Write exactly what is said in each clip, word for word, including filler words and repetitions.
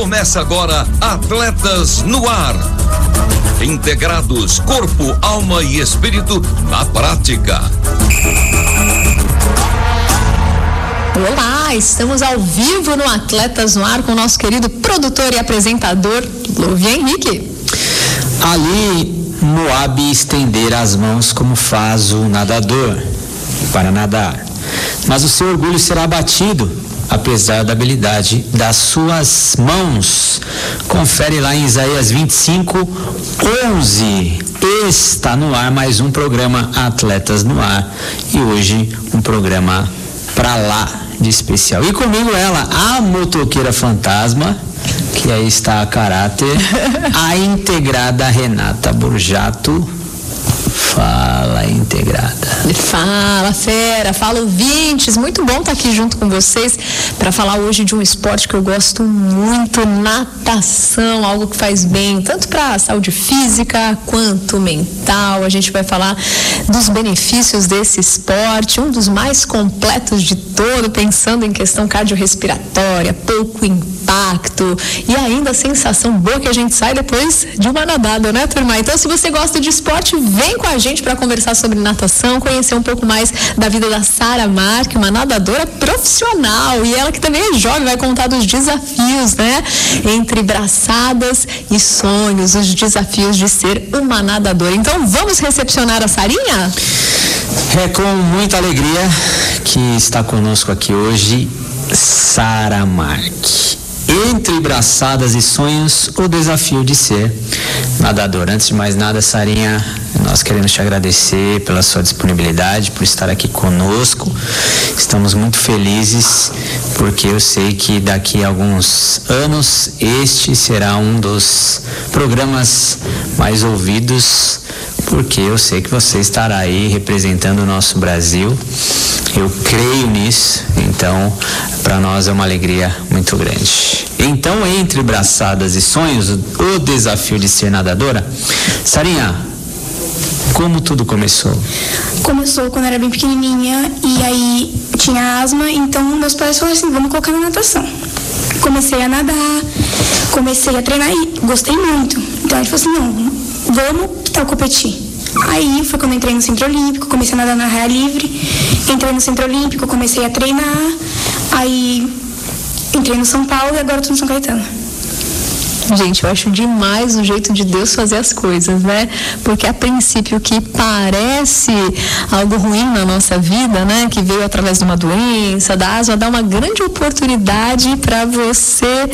Começa agora Atletas no Ar. Integrados, corpo, alma e espírito na prática. Olá, estamos ao vivo no Atletas no Ar com o nosso querido produtor e apresentador, Louvi Henrique. Ali, Moab estender as mãos como faz o nadador para nadar, mas o seu orgulho será abatido, apesar da habilidade das suas mãos. Confere lá em Isaías vinte e cinco, onze. Está no ar mais um programa Atletas no Ar, e hoje um programa pra lá de especial. E comigo ela, a motoqueira fantasma, que aí está a caráter, a integrada Renata Borjato. Fala, integrada. Fala, fera, fala, ouvintes. Muito bom estar aqui junto com vocês para falar hoje de um esporte que eu gosto muito, natação, algo que faz bem tanto para a saúde física quanto mental. A gente vai falar dos benefícios desse esporte, um dos mais completos de todo, pensando em questão cardiorrespiratória, pouco impacto e ainda a sensação boa que a gente sai depois de uma nadada, né, turma? Então, se você gosta de esporte, vem com a gente para conversar sobre natação, conhecer um pouco mais da vida da Sara Marque, uma nadadora profissional, e ela que também é jovem, vai contar dos desafios, né, entre braçadas e sonhos, os desafios de ser uma nadadora. Então, vamos recepcionar a Sarinha? É com muita alegria que está conosco aqui hoje Sara Marque. Entre braçadas e sonhos, o desafio de ser nadador. Antes de mais nada, Sarinha, nós queremos te agradecer pela sua disponibilidade, por estar aqui conosco. Estamos muito felizes, porque eu sei que daqui a alguns anos este será um dos programas mais ouvidos, porque eu sei que você estará aí representando o nosso Brasil. Eu creio nisso, então para nós é uma alegria muito grande. Então, entre braçadas e sonhos, o desafio de ser nadadora. Sarinha, como tudo começou? Começou quando eu era bem pequenininha e aí tinha asma, então meus pais falaram assim, vamos colocar na natação. Comecei a nadar, comecei a treinar e gostei muito. Então a gente falou assim, não, vamos, que tal competir? Aí foi quando eu entrei no Centro Olímpico, comecei a nadar na raia livre, entrei no Centro Olímpico, comecei a treinar, aí entrei no São Paulo e agora estou no São Caetano. Gente, eu acho demais o jeito de Deus fazer as coisas, né? Porque a princípio que parece algo ruim na nossa vida, né? Que veio através de uma doença, da asma, dá uma grande oportunidade para você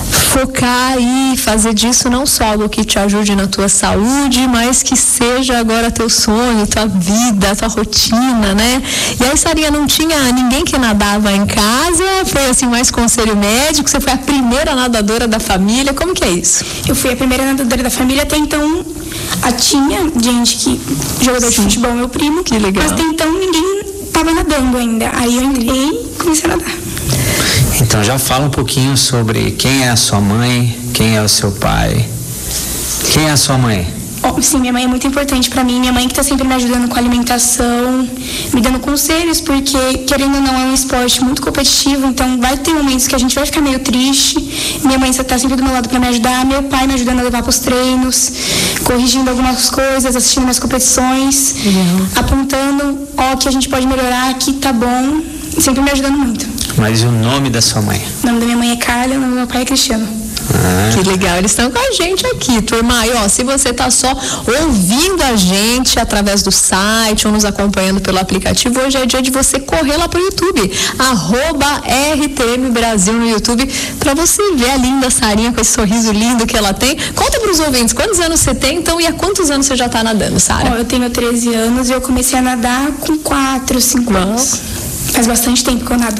focar e fazer disso não só algo que te ajude na tua saúde, mas que seja agora teu sonho, tua vida, tua rotina, né? E aí, Sarinha, não tinha ninguém que nadava em casa, foi assim mais conselho médico, você foi a primeira nadadora da família, como que é isso? Eu fui a primeira nadadora da família, até então a tinha gente que jogador de futebol, meu primo, que legal. Mas até então ninguém estava nadando ainda. Aí eu entrei e comecei a nadar. Então já fala um pouquinho sobre quem é a sua mãe, quem é o seu pai. Quem é a sua mãe? Oh, sim, minha mãe é muito importante pra mim. Minha mãe que tá sempre me ajudando com a alimentação, me dando conselhos, porque, querendo ou não, é um esporte muito competitivo, então vai ter momentos que a gente vai ficar meio triste. Minha mãe tá sempre do meu lado pra me ajudar, meu pai me ajudando a levar pros treinos, corrigindo algumas coisas, assistindo minhas competições, uhum. apontando, ó, que a gente pode melhorar, que tá bom, sempre me ajudando muito. Mas o nome da sua mãe? O nome da minha mãe é Carla, o nome do meu pai é Cristiano. Ah. Que legal, eles estão com a gente aqui, turma. E, ó, se você tá só ouvindo a gente através do site ou nos acompanhando pelo aplicativo, hoje é dia de você correr lá pro YouTube, arroba R T M Brasil no YouTube, pra você ver a linda Sarinha com esse sorriso lindo que ela tem. Conta pros ouvintes, quantos anos você tem, então, e há quantos anos você já tá nadando, Sara? Ó, eu tenho treze anos e eu comecei a nadar com quatro, cinco anos. Faz bastante tempo que eu nado.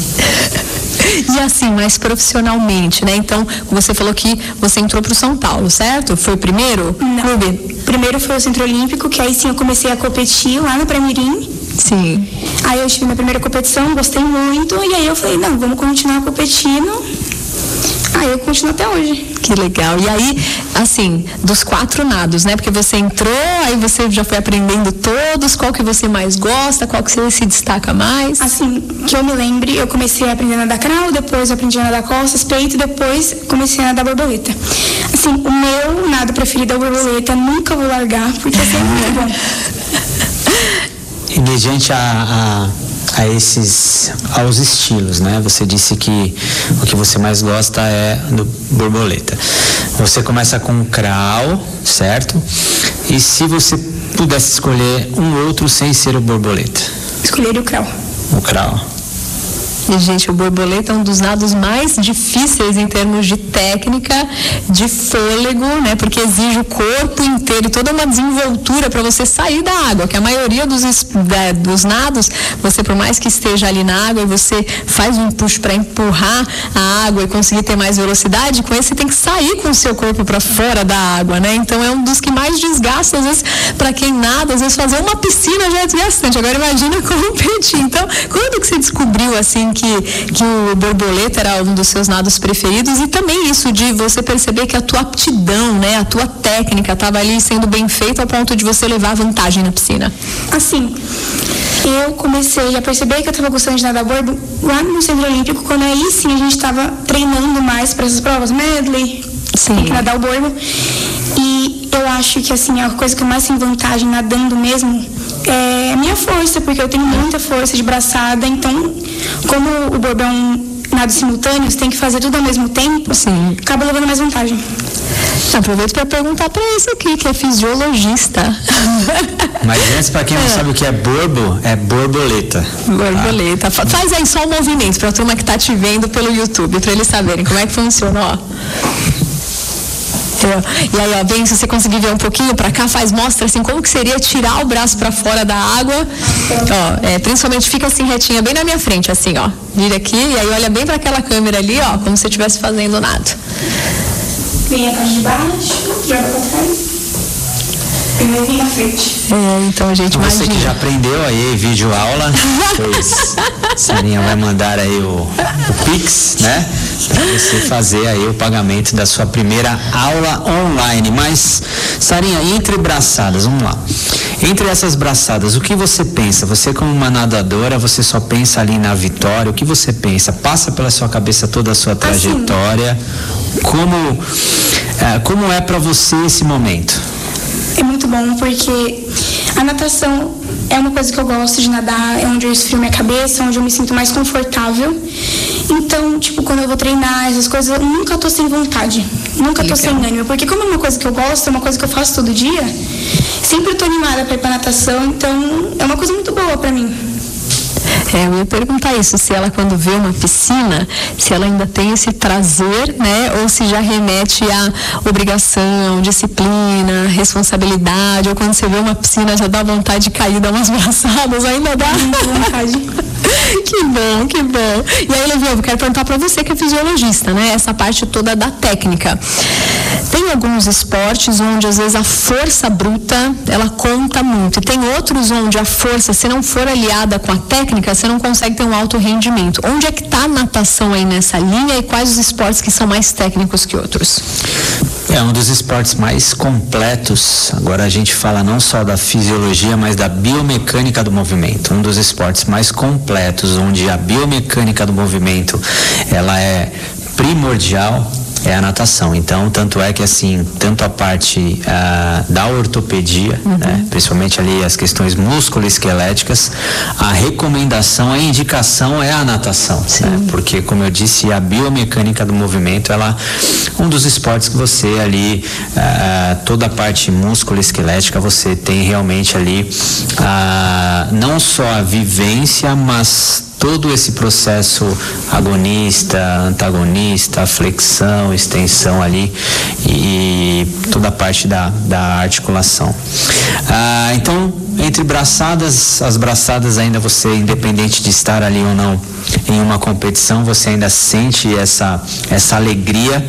E assim, mais profissionalmente, né? Então, você falou que você entrou pro São Paulo, certo? Foi o primeiro Não. clube? Primeiro foi o Centro Olímpico, que aí sim eu comecei a competir lá no Pramirim. Sim. Aí eu tive minha primeira competição, gostei muito, e aí eu falei, não, vamos continuar competindo. Ah, eu continuo até hoje. Que legal. E aí, assim, dos quatro nados, né? Porque você entrou, aí você já foi aprendendo todos, qual que você mais gosta, qual que você se destaca mais? Assim, que eu me lembre, eu comecei a aprender a nadar crawl, depois eu aprendi a nadar costas, peito, depois comecei a nadar borboleta. Assim, o meu nado preferido é a borboleta, nunca vou largar, porque é sempre muito bom. E mediante a, a, a esses, aos estilos, né? Você disse que o que você mais gosta é do borboleta. Você começa com o crawl, certo? E se você pudesse escolher um outro sem ser o borboleta? Escolheria o crawl. O crawl. E, gente, o borboleta é um dos nados mais difíceis em termos de técnica, de fôlego, né? Porque exige o corpo inteiro e toda uma desenvoltura para você sair da água, que a maioria dos, da, dos nados, você por mais que esteja ali na água e você faz um push para empurrar a água e conseguir ter mais velocidade, com esse você tem que sair com o seu corpo para fora da água, né? Então é um dos que mais desgasta, às vezes, para quem nada, às vezes fazer uma piscina já é desgastante. Agora imagina competir. Então, quando que você descobriu, assim, Que, que o borboleta era um dos seus nados preferidos, e também isso de você perceber que a tua aptidão, né, a tua técnica estava ali sendo bem feita ao ponto de você levar vantagem na piscina? Assim, eu comecei a perceber que eu estava gostando de nadar borbo lá no Centro Olímpico, quando aí sim a gente estava treinando mais para essas provas, medley, sim, tem que nadar o borbo. E eu acho que assim, a coisa que eu mais tenho vantagem nadando mesmo é a minha força, porque eu tenho muita força de braçada, então como o borbo é um nado simultâneo, você tem que fazer tudo ao mesmo tempo, sim, acaba levando mais vantagem. Aproveito para perguntar para esse aqui, que é fisiologista. Mas antes, para quem não é. sabe o que é borbo, é borboleta. Borboleta. Ah. Faz aí só um movimento para a turma que está te vendo pelo YouTube, para eles saberem como é que funciona, ó. E aí, ó, bem, se você conseguir ver um pouquinho pra cá, faz, mostra assim como que seria tirar o braço pra fora da água. Ó, é, principalmente fica assim retinha, bem na minha frente, assim, ó. Vira aqui e aí olha bem pra aquela câmera ali, ó, como se você estivesse fazendo nada. Vem a caixa de baixo, joga pra trás. E vem na frente. É, então, gente, você imagina. que já aprendeu aí, vídeo aula, pois Sarinha vai mandar aí o, o Pix, né? Pra você fazer aí o pagamento da sua primeira aula online. Mas, Sarinha, entre braçadas, vamos lá. Entre essas braçadas, o que você pensa? Você como uma nadadora, você só pensa ali na vitória, o que você pensa? Passa pela sua cabeça toda a sua trajetória. Assim, como, é, como é pra você esse momento? É muito bom, porque a natação é uma coisa que eu gosto de nadar, é onde eu esfrio minha cabeça, onde eu me sinto mais confortável. Então, tipo, quando eu vou treinar, essas coisas, eu nunca tô sem vontade, nunca tô sem ânimo, porque como é uma coisa que eu gosto, é uma coisa que eu faço todo dia, sempre tô animada pra ir pra natação, então é uma coisa muito boa pra mim. É, eu ia perguntar isso, se ela quando vê uma piscina, se ela ainda tem esse prazer, né, ou se já remete à obrigação, disciplina, responsabilidade, ou quando você vê uma piscina já dá vontade de cair, dar umas braçadas, ainda dá vontade. Que bom, que bom. E aí, Levi, eu quero perguntar para você que é fisiologista, né, essa parte toda da técnica. Tem alguns esportes onde às vezes a força bruta, ela conta muito, e tem outros onde a força, se não for aliada com a técnica, você não consegue ter um alto rendimento. Onde é que está a natação aí nessa linha e quais os esportes que são mais técnicos que outros? É um dos esportes mais completos. Agora a gente fala não só da fisiologia, mas da biomecânica do movimento. Um dos esportes mais completos, onde a biomecânica do movimento ela é primordial, é a natação. Então, tanto é que assim, tanto a parte uh, da ortopedia, uhum. né, principalmente ali as questões musculoesqueléticas, a recomendação, a indicação é a natação, né, porque como eu disse, a biomecânica do movimento, ela um dos esportes que você ali, uh, toda a parte musculoesquelética, você tem realmente ali uh, não só a vivência, mas todo esse processo agonista, antagonista, flexão, extensão ali e toda a parte da, da articulação. Ah, então, entre braçadas, as braçadas ainda você, independente de estar ali ou não em uma competição, você ainda sente essa, essa alegria,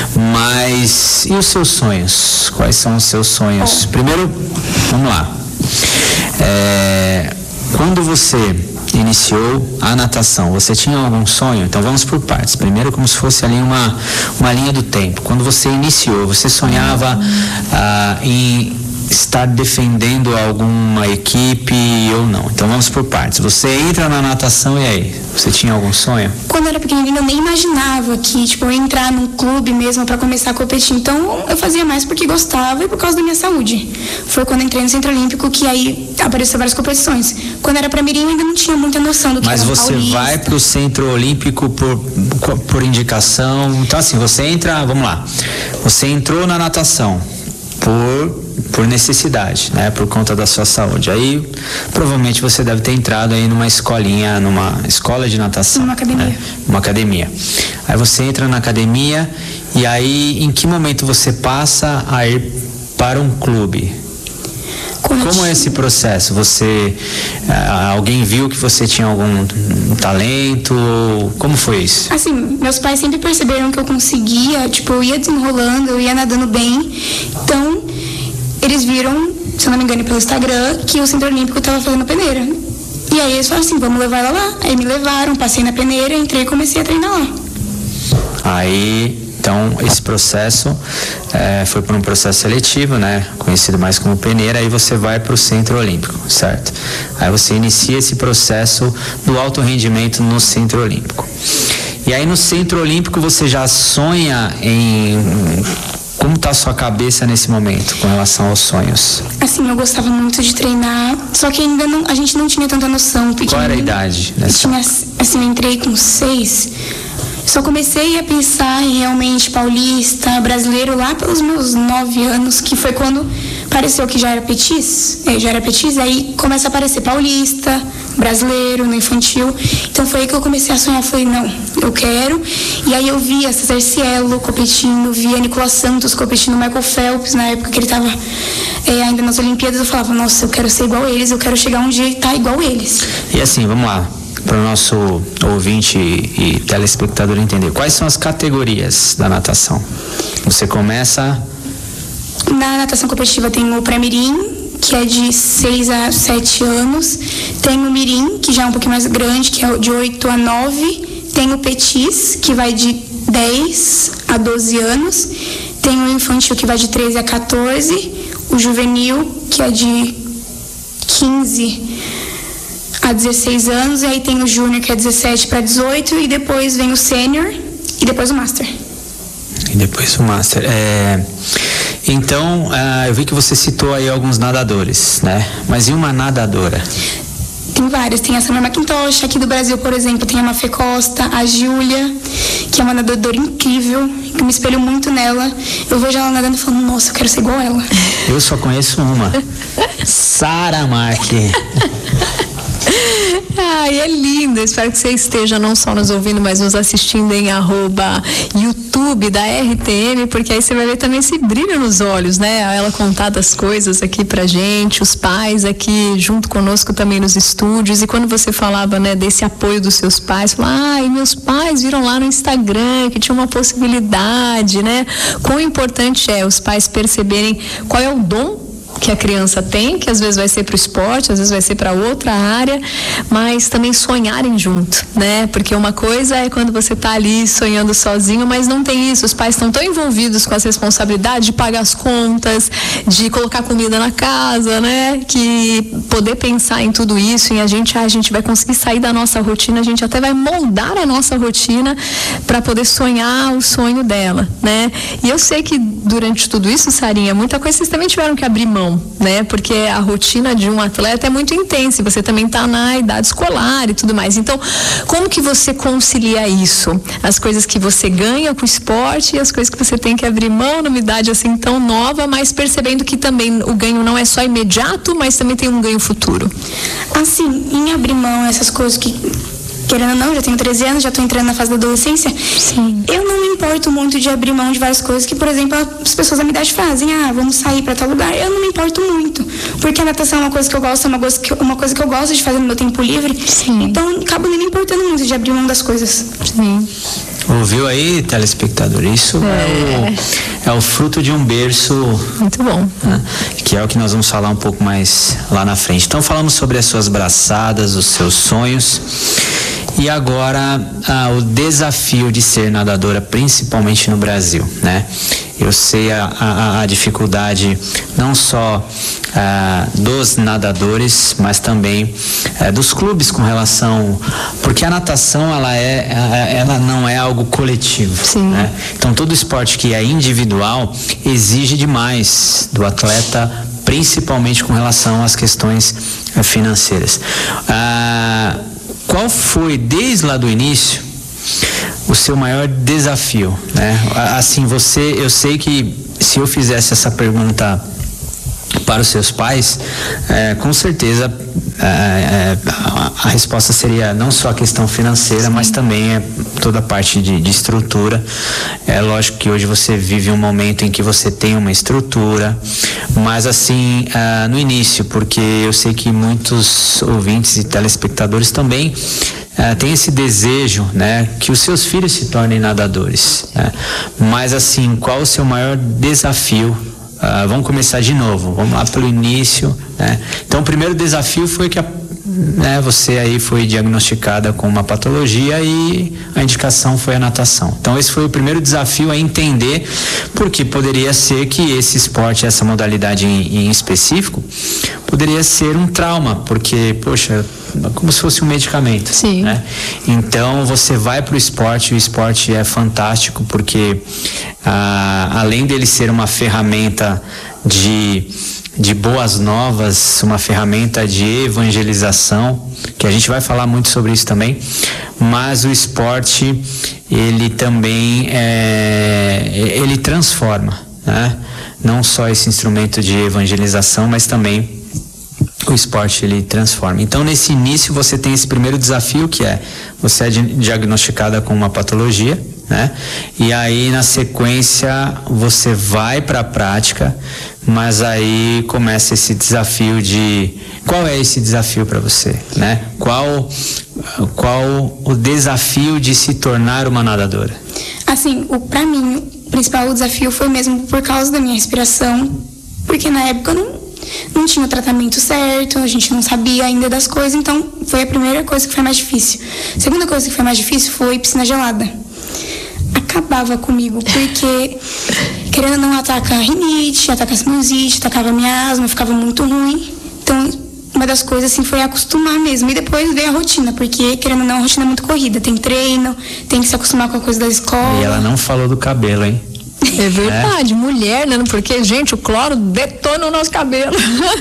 mas e os seus sonhos? Quais são os seus sonhos? Primeiro, vamos lá. É, quando você iniciou a natação, você tinha algum sonho? Então vamos por partes. Primeiro, como se fosse ali uma, uma linha do tempo. Quando você iniciou, você sonhava ah, em estar defendendo alguma equipe ou não? Então vamos por partes. Você entra na natação e aí? Você tinha algum sonho? Quando eu era pequenininha, eu nem imaginava que, tipo, eu ia entrar num clube mesmo para começar a competir. Então, eu fazia mais porque gostava e por causa da minha saúde. Foi quando eu entrei no Centro Olímpico que aí apareceu várias competições. Quando era pra mirim, eu ainda não tinha muita noção do que Mas era você paulista. vai pro Centro Olímpico por, por indicação. Então, assim, você entra, vamos lá. Você entrou na natação por por necessidade, né, por conta da sua saúde. Aí, provavelmente você deve ter entrado aí numa escolinha, numa escola de natação. Numa academia. Né? Uma academia. Aí você entra na academia e aí, em que momento você passa a ir para um clube? Quando Como é esse processo? Você, alguém viu que você tinha algum talento? Como foi isso? Assim, meus pais sempre perceberam que eu conseguia, tipo, eu ia desenrolando, eu ia nadando bem. Então, eles viram, se eu não me engano, pelo Instagram, que o Centro Olímpico estava fazendo peneira. E aí eles falaram assim, vamos levar ela lá. Aí me levaram, passei na peneira, entrei e comecei a treinar lá. Aí, então, esse processo é, foi por um processo seletivo, né? Conhecido mais como peneira, aí você vai para o Centro Olímpico, certo? Aí você inicia esse processo do alto rendimento no Centro Olímpico. E aí no Centro Olímpico você já sonha em... Como está a sua cabeça nesse momento com relação aos sonhos? Assim, eu gostava muito de treinar, só que ainda não, a gente não tinha tanta noção. Qual era a idade? Nessa? Tinha, assim, eu entrei com seis, só comecei a pensar em realmente paulista, brasileiro lá pelos meus nove anos, que foi quando pareceu que já era petis, é, já era petis, aí começa a aparecer paulista, brasileiro, no infantil. Então foi aí que eu comecei a sonhar, falei, não, eu quero. E aí eu via César Cielo competindo, via Nicolas Santos competindo, Michael Phelps, na época que ele estava é, ainda nas Olimpíadas, eu falava, nossa, eu quero ser igual eles, eu quero chegar um dia e estar igual eles. E assim, vamos lá, para o nosso ouvinte e, e telespectador entender, quais são as categorias da natação? Você começa... Na natação competitiva tem o pré-mirim, que é de seis a sete anos. Tem o mirim, que já é um pouquinho mais grande, que é de oito a nove. Tem o petis, que vai de dez a doze anos. Tem o infantil, que vai de treze a quatorze. O juvenil, que é de quinze a dezesseis anos. E aí tem o júnior, que é dezessete para dezoito. E depois vem o sênior e depois o master. E depois o master. É... Então, uh, eu vi que você citou aí alguns nadadores, né? Mas e uma nadadora? Tem várias. Tem a Samara McIntosh, aqui do Brasil, por exemplo, tem a Mafê Costa, a Júlia, que é uma nadadora incrível, que eu me espelho muito nela. Eu vejo ela nadando e falando, nossa, eu quero ser igual a ela. Eu só conheço uma. Sara Marque. Ai, é lindo. Espero que você esteja não só nos ouvindo, mas nos assistindo em arroba YouTube da R T M, porque aí você vai ver também esse brilho nos olhos, né? Ela contar das coisas aqui pra gente, os pais aqui junto conosco também nos estúdios. E quando você falava, né, desse apoio dos seus pais, falava, ai, meus pais viram lá no Instagram que tinha uma possibilidade, né? Quão importante é os pais perceberem qual é o dom que a criança tem, que às vezes vai ser para o esporte, às vezes vai ser para outra área, mas também sonharem junto, né? Porque uma coisa é quando você está ali sonhando sozinho, mas não tem isso. Os pais estão tão envolvidos com as responsabilidades de pagar as contas, de colocar comida na casa, né? Que poder pensar em tudo isso, em a gente, a gente vai conseguir sair da nossa rotina, a gente até vai moldar a nossa rotina para poder sonhar o sonho dela, né? E eu sei que durante tudo isso, Sarinha, muita coisa vocês também tiveram que abrir mão, né? Porque a rotina de um atleta é muito intensa e você também está na idade escolar e tudo mais. Então, como que você concilia isso? As coisas que você ganha com o esporte e as coisas que você tem que abrir mão numa idade assim tão nova, mas percebendo que também o ganho não é só imediato, mas também tem um ganho futuro. Assim, em abrir mão essas coisas que, querendo ou não, já tenho treze anos, já estou entrando na fase da adolescência. Sim. Eu não me importo muito de abrir mão de várias coisas que, por exemplo, as pessoas da minha idade fazem. Ah, vamos sair para tal lugar. Eu não me importo muito, porque a natação é uma coisa que eu gosto, é uma coisa que, uma coisa que eu gosto de fazer no meu tempo livre. Sim. Então, acabo nem me importando muito de abrir mão das coisas. Sim. Ouviu aí, telespectador? Isso é, é, é o fruto de um berço. Muito bom. Né? Que é o que nós vamos falar um pouco mais lá na frente. Então falamos sobre as suas braçadas, os seus sonhos. E agora ah, o desafio de ser nadadora, principalmente no Brasil, né? Eu sei a, a, a dificuldade não só ah, dos nadadores, mas também ah, dos clubes com relação, porque a natação ela é, ela não é algo coletivo. Sim. Né? Então todo esporte que é individual exige demais do atleta, principalmente com relação às questões ah, financeiras. Ah, Qual foi, desde lá do início, o seu maior desafio, né? Assim, você, eu sei que se eu fizesse essa pergunta para os seus pais, é, com certeza é, é, a, a resposta seria não só a questão financeira, Sim. mas também é toda a parte de, de estrutura. É lógico que hoje você vive um momento em que você tem uma estrutura, mas assim, ah, no início, porque eu sei que muitos ouvintes e telespectadores também Uh, tem esse desejo, né, que os seus filhos se tornem nadadores, né? Mas assim, qual o seu maior desafio? Uh, vamos começar de novo, vamos lá pelo início, né? Então o primeiro desafio foi que a, né, você aí foi diagnosticada com uma patologia e a indicação foi a natação. Então esse foi o primeiro desafio, a entender, porque poderia ser que esse esporte, essa modalidade em, em específico, poderia ser um trauma, porque, poxa, como se fosse um medicamento. Sim. Né? Então você vai para o esporte, o esporte é fantástico porque ah, além dele ser uma ferramenta de, de boas novas, uma ferramenta de evangelização, que a gente vai falar muito sobre isso também, mas o esporte ele também é, ele transforma, né? Não só esse instrumento de evangelização, mas também o esporte ele transforma. Então nesse início você tem esse primeiro desafio, que é você é diagnosticada com uma patologia, né? E aí na sequência você vai para a prática, mas aí começa esse desafio de qual é esse desafio para você, né? Qual qual o desafio de se tornar uma nadadora? Assim, o para mim o principal desafio foi mesmo por causa da minha respiração, porque na época eu não não tinha o tratamento certo, a gente não sabia ainda das coisas, então foi a primeira coisa que foi mais difícil. A segunda coisa que foi mais difícil foi piscina gelada. Acabava comigo, porque querendo ou não, ataca a rinite, ataca a sinusite, atacava a minha asma, ficava muito ruim. Então uma das coisas assim foi acostumar mesmo, e depois veio a rotina, porque querendo ou não, a rotina é muito corrida, tem treino, tem que se acostumar com a coisa da escola. E ela não falou do cabelo, hein? É verdade, é. Mulher, né? Porque, gente, o cloro detona o nosso cabelo.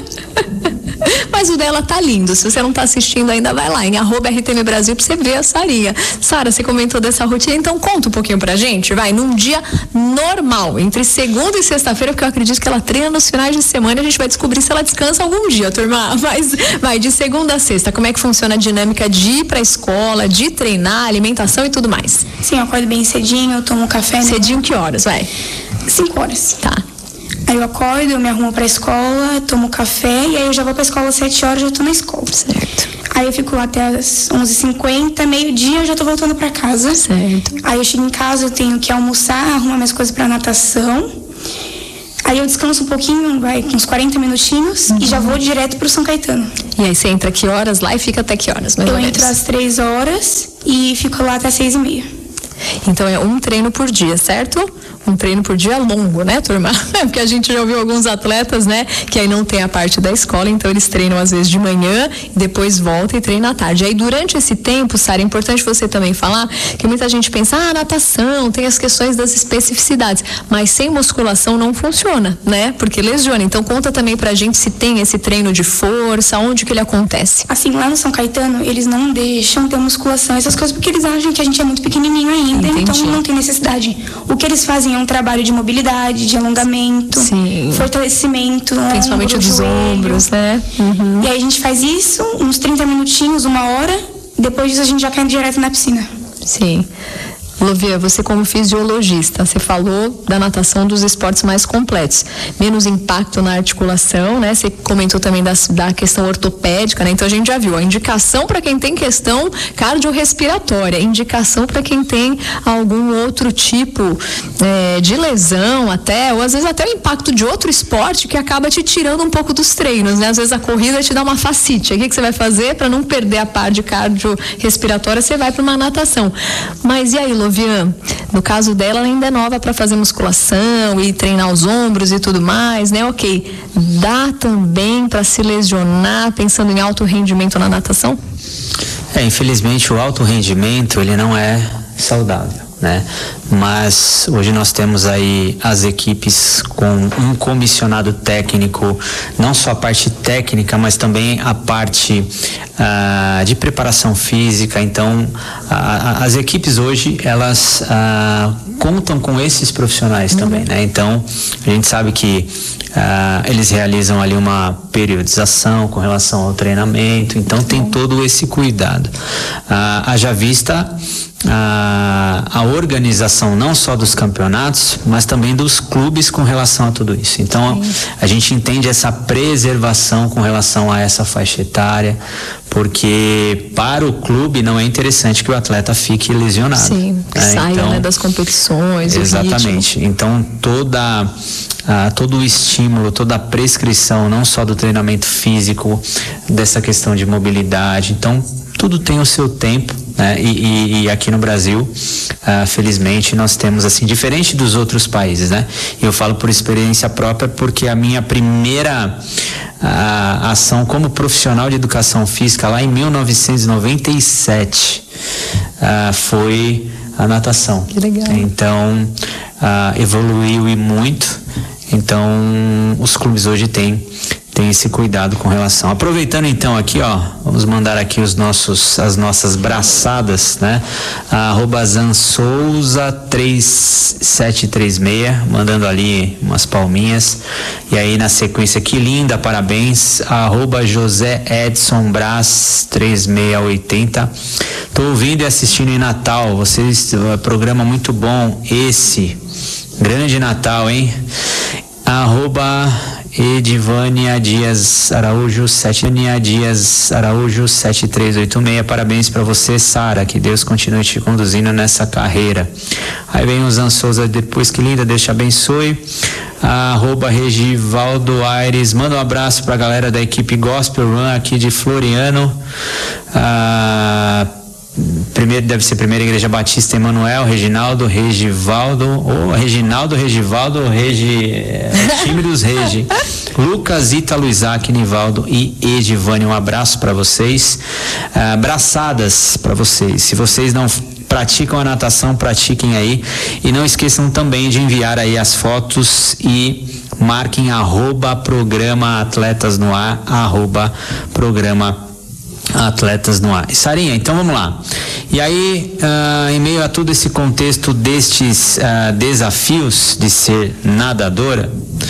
Mas o dela tá lindo. Se você não tá assistindo ainda, vai lá em arroba R T V Brasil pra você ver a Sarinha. Sara, você comentou dessa rotina, então conta um pouquinho pra gente, vai, num dia normal, entre segunda e sexta-feira, porque eu acredito que ela treina nos finais de semana, a gente vai descobrir se ela descansa algum dia, turma. Mas vai de segunda a sexta, como é que funciona a dinâmica de ir pra escola, de treinar, alimentação e tudo mais? Sim, eu acordo bem cedinho, eu tomo café. Cedinho né? Que horas, vai? Cinco horas. Tá. Aí eu acordo, eu me arrumo pra escola, tomo café e aí eu já vou pra escola às sete horas, já tô na escola. Certo. Aí eu fico lá até às onze e cinquenta, meio-dia eu já tô voltando pra casa. Certo. Aí eu chego em casa, eu tenho que almoçar, arrumar minhas coisas pra natação. Aí eu descanso um pouquinho, vai, uns quarenta minutinhos, uhum. E já vou direto pro São Caetano. E aí você entra que horas lá e fica até que horas, mais eu ou menos? entro às três horas e fico lá até seis e meia. Então é um treino por dia, certo? Um treino por dia longo, né, turma? Porque a gente já ouviu alguns atletas, né, que aí não tem a parte da escola, então eles treinam às vezes de manhã e depois voltam e treinam à tarde. Aí durante esse tempo, Sara, é importante você também falar que muita gente pensa, ah, natação, tem as questões das especificidades, mas sem musculação não funciona, né? Porque lesiona. Então conta também pra gente se tem esse treino de força, onde que ele acontece. Assim, lá no São Caetano, eles não deixam ter musculação, essas coisas, porque eles acham que a gente é muito pequenininho ainda, Entendi. Então não tem necessidade. O que eles fazem é um trabalho de mobilidade, de alongamento, Sim. fortalecimento, principalmente ombro, dos joelho. ombros, né? Uhum. E aí a gente faz isso, uns trinta minutinhos, uma hora, depois disso a gente já cai direto na piscina. Sim. Lovia, você como fisiologista, você falou da natação dos esportes mais completos, menos impacto na articulação, né? Você comentou também das, da questão ortopédica, né? Então a gente já viu a indicação para quem tem questão cardiorrespiratória, indicação para quem tem algum outro tipo é, de lesão até, ou às vezes até o impacto de outro esporte que acaba te tirando um pouco dos treinos, né? Às vezes a corrida te dá uma fascite. O que, que você vai fazer para não perder a parte cardiorrespiratória? Você vai para uma natação. Mas e aí, Lovia? No caso dela, ela ainda é nova para fazer musculação e treinar os ombros e tudo mais, né? Ok. Dá também para se lesionar pensando em alto rendimento na natação? É, infelizmente o alto rendimento ele não é saudável, né? Mas hoje nós temos aí as equipes com um comissionado técnico, não só a parte técnica, mas também a parte ah, de preparação física. Então, a, a, as equipes hoje, elas ah, contam com esses profissionais também, né? Então, a gente sabe que ah, eles realizam ali uma periodização com relação ao treinamento, então tem todo esse cuidado. Ah, haja vista A, a organização não só dos campeonatos, mas também dos clubes com relação a tudo isso. Então, Sim. a gente entende essa preservação com relação a essa faixa etária, porque para o clube não é interessante que o atleta fique lesionado. Sim, que né? saia então, né, das competições. Exatamente. Então, toda... Ah, todo o estímulo, toda a prescrição, não só do treinamento físico, dessa questão de mobilidade. Então, tudo tem o seu tempo, né? E, e, e aqui no Brasil, ah, felizmente, nós temos, assim, diferente dos outros países, né? E eu falo por experiência própria, porque a minha primeira ah, ação como profissional de educação física, lá em mil novecentos e noventa e sete, ah, foi a natação. Que legal. Então, ah, evoluiu e muito. Então, os clubes hoje têm, têm esse cuidado com relação. Aproveitando então aqui, ó, vamos mandar aqui os nossos, as nossas braçadas, né? Arroba Zansouza três sete três seis, mandando ali umas palminhas. E aí na sequência, que linda, parabéns. Arroba José Edson Brás três seis oito zero. Tô ouvindo e assistindo em Natal. Vocês, programa muito bom esse. Grande Natal, hein? Arroba Edivânia Dias Araújo sete Dias Araújo sete três oito seis. Parabéns para você, Sara, que Deus continue te conduzindo nessa carreira. Aí vem o Zan Souza depois, que linda, Deus te abençoe. Arroba Regivaldo Aires, manda um abraço pra galera da equipe Gospel Run aqui de Floriano. Ah, primeiro, deve ser Primeira Igreja Batista Emanuel, Reginaldo, Regivaldo, ou Reginaldo, Regivaldo, Regi, é, time dos Regi. Lucas, Ítalo, Isaac, Nivaldo e Edivânia, um abraço para vocês. Ah, braçadas para vocês. Se vocês não praticam a natação, pratiquem aí. E não esqueçam também de enviar aí as fotos e marquem arroba programa Atletas no Ar, arroba programa Atletas no Ar. Sarinha, então vamos lá. E aí, uh, em meio a todo esse contexto destes uh, desafios de ser nadadora,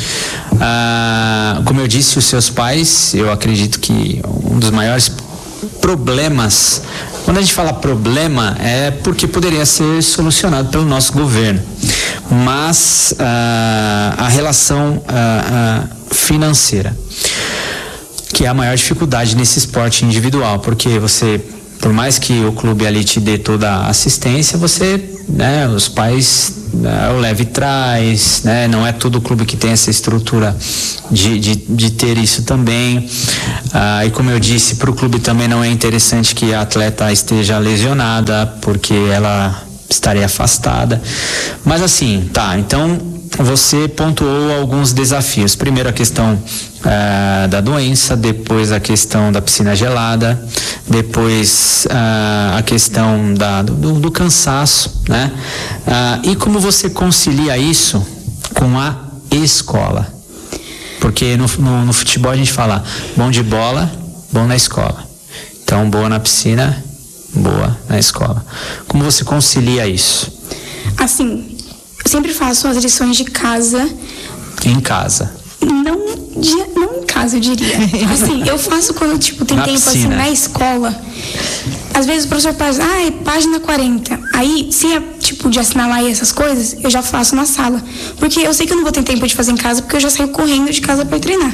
uh, como eu disse, os seus pais, eu acredito que um dos maiores problemas, quando a gente fala problema, é porque poderia ser solucionado pelo nosso governo, mas uh, a relação uh, uh, financeira, que é a maior dificuldade nesse esporte individual, porque você, por mais que o clube ali te dê toda a assistência, você, né, os pais, né, o leve traz, né, não é todo clube que tem essa estrutura de, de, de ter isso também. Ah, e como eu disse, para o clube também não é interessante que a atleta esteja lesionada, porque ela estaria afastada. Mas assim, tá, então você pontuou alguns desafios. Primeiro a questão uh, da doença, depois a questão da piscina gelada, depois uh, a questão da, do, do cansaço, né? Uh, e como você concilia isso com a escola? Porque no, no, no futebol a gente fala bom de bola, bom na escola. Então, boa na piscina, boa na escola. Como você concilia isso? Assim, eu sempre faço as lições de casa. Em casa? Não, de, não em casa, eu diria. Assim, eu faço quando, tipo, tem na tempo piscina. assim na escola. às vezes o professor faz, ah, é página quarenta. Aí, se é tipo de assinalar e essas coisas, eu já faço na sala. Porque eu sei que eu não vou ter tempo de fazer em casa, porque eu já saio correndo de casa para treinar.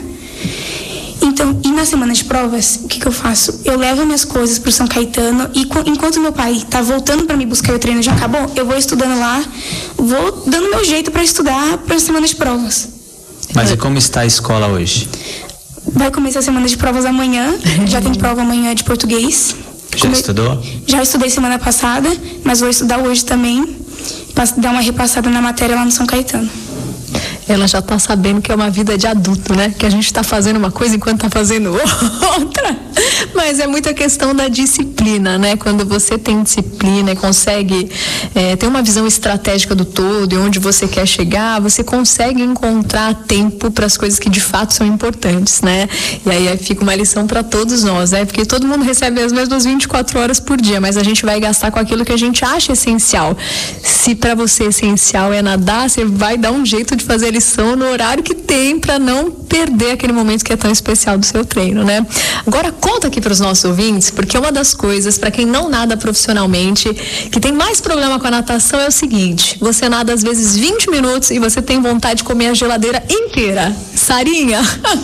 Então, e na semana de provas, o que, que eu faço? Eu levo minhas coisas pro São Caetano e enquanto meu pai tá voltando para me buscar e o treino já acabou, eu vou estudando lá, vou dando meu jeito para estudar para a semana de provas. Mas e como está a escola hoje? Vai começar a semana de provas amanhã, já tem prova amanhã de português. Já Come... estudou? Já estudei semana passada, mas vou estudar hoje também, para dar uma repassada na matéria lá no São Caetano. Ela já tá sabendo que é uma vida de adulto, né? Que a gente tá fazendo uma coisa enquanto tá fazendo outra. Mas é muita questão da disciplina, né? Quando você tem disciplina e consegue é, ter uma visão estratégica do todo e onde você quer chegar, você consegue encontrar tempo para as coisas que de fato são importantes, né? E aí fica uma lição para todos nós, né? Porque todo mundo recebe as mesmas vinte e quatro horas por dia, mas a gente vai gastar com aquilo que a gente acha essencial. Se para você essencial é nadar, você vai dar um jeito de fazer a lição no horário que tem para não perder aquele momento que é tão especial do seu treino, né? Agora conta aqui para os nossos ouvintes, porque uma das coisas para quem não nada profissionalmente, que tem mais problema com a natação é o seguinte: você nada às vezes vinte minutos e você tem vontade de comer a geladeira inteira. Sarinha,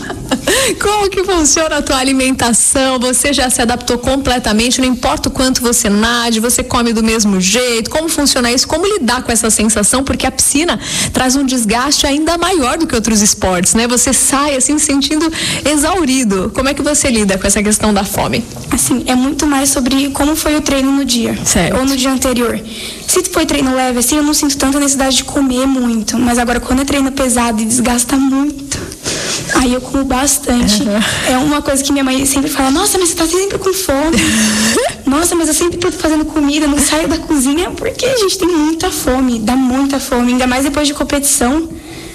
como que funciona a tua alimentação? Você já se adaptou completamente, não importa o quanto você nade, você come do mesmo jeito? Como funciona isso? Como lidar com essa sensação? Porque a piscina traz um desgaste ainda maior do que outros esportes, né? Você sai assim se sentindo exaurido. Como é que você lida com essa questão da fome? Assim, é muito mais sobre como foi o treino no dia. Certo. Ou no dia anterior. Se foi treino leve, assim, eu não sinto tanta necessidade de comer muito. Mas agora, quando é treino pesado e desgasta muito, aí eu como bastante. Uhum. É uma coisa que minha mãe sempre fala: nossa, mas você tá sempre com fome. Nossa, mas eu sempre tô fazendo comida, não saio da cozinha, porque a gente tem muita fome, dá muita fome, ainda mais depois de competição.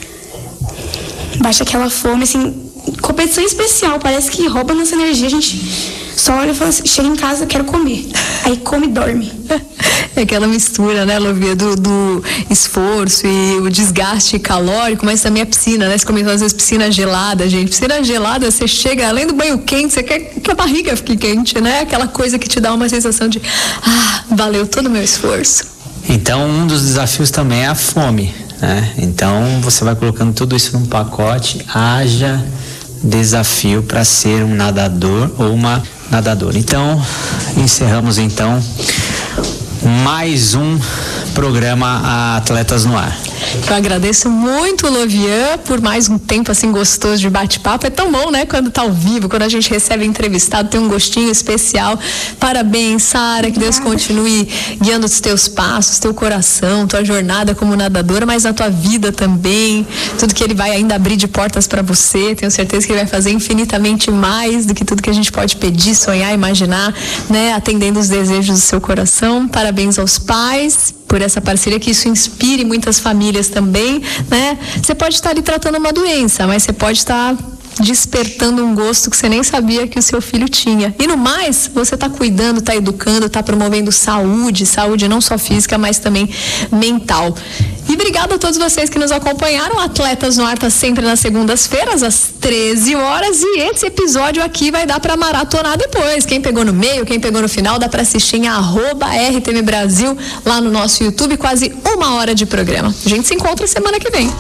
Baixa aquela fome, assim, competição especial, parece que rouba nossa energia, a gente só olha e fala assim, chega em casa, quero comer. Aí come e dorme. É aquela mistura, né, Lovia, do, do esforço e o desgaste calórico, mas também a piscina, né? Você comentou às vezes piscina gelada, gente. Piscina gelada, você chega, além do banho quente, você quer que a barriga fique quente, né? Aquela coisa que te dá uma sensação de, ah, valeu todo o meu esforço. Então, um dos desafios também é a fome, né? Então, você vai colocando tudo isso num pacote, haja desafio para ser um nadador ou uma nadadora. Então, encerramos então mais um programa Atletas no Ar. Eu agradeço muito, Lovian, por mais um tempo assim gostoso de bate-papo. É tão bom, né? Quando tá ao vivo, quando a gente recebe entrevistado, tem um gostinho especial. Parabéns, Sara, que Deus continue guiando os teus passos, teu coração, tua jornada como nadadora, mas a tua vida também. Tudo que ele vai ainda abrir de portas para você, tenho certeza que ele vai fazer infinitamente mais do que tudo que a gente pode pedir, sonhar, imaginar, né? Atendendo os desejos do seu coração. Parabéns aos pais por essa parceria, que isso inspire muitas famílias também, né? Você pode estar ali tratando uma doença, mas você pode estar despertando um gosto que você nem sabia que o seu filho tinha. E no mais, você está cuidando, está educando, está promovendo saúde, saúde não só física, mas também mental. E obrigada a todos vocês que nos acompanharam. Atletas no Ar está sempre nas segundas-feiras, às treze horas, e esse episódio aqui vai dar para maratonar depois. Quem pegou no meio, quem pegou no final, dá para assistir em arroba R T M Brasil, lá no nosso YouTube, quase uma hora de programa. A gente se encontra semana que vem.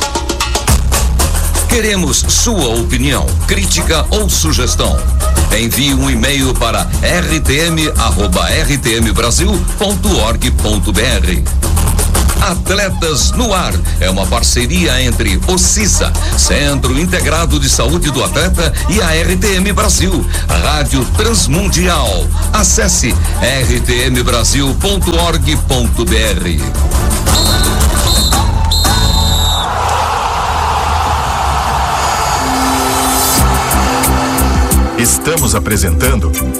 Queremos sua opinião, crítica ou sugestão. Envie um e-mail para r t m arroba r t m brasil ponto org ponto b r. Atletas no Ar é uma parceria entre o CISA, Centro Integrado de Saúde do Atleta, e a R T M Brasil, Rádio Transmundial. Acesse r t m brasil ponto org ponto b r. Estamos apresentando